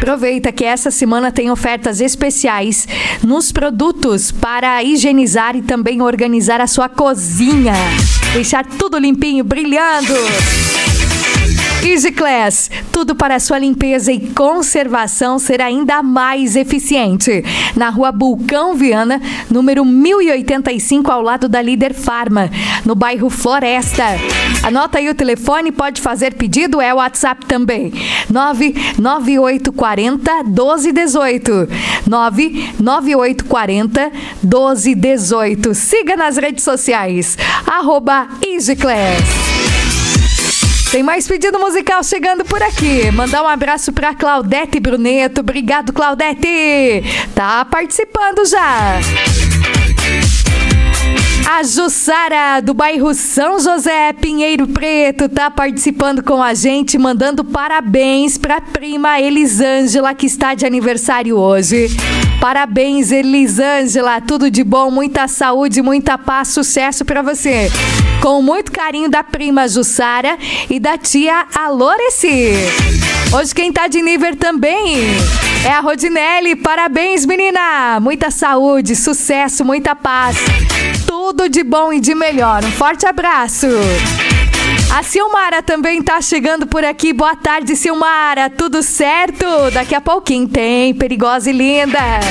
Aproveita que essa semana tem ofertas especiais nos produtos para higienizar e também organizar a sua cozinha. Deixar tudo limpinho, brilhando. Easy Class, tudo para a sua limpeza e conservação ser ainda mais eficiente. Na rua Bulcão Viana, número 1085, ao lado da Líder Farma, no bairro Floresta. Anota aí o telefone, pode fazer pedido, é o WhatsApp também. 99840-1218. 99840-1218. Siga nas redes sociais, @Easy Class. Tem mais pedido musical chegando por aqui. Mandar um abraço pra Claudete Bruneto. Obrigado, Claudete. Tá participando já. A Jussara, do bairro São José, Pinheiro Preto, tá participando com a gente, mandando parabéns pra prima Elisângela, que está de aniversário hoje. Parabéns, Elisângela. Tudo de bom, muita saúde, muita paz, sucesso pra você. Com muito carinho da prima Jussara e da tia Aloreci. Hoje quem tá de nível também é a Rodinelli. Parabéns, menina. Muita saúde, sucesso, muita paz. Tudo de bom e de melhor. Um forte abraço. A Silmara também tá chegando por aqui. Boa tarde, Silmara. Tudo certo? Daqui a pouquinho tem Perigosa e Linda.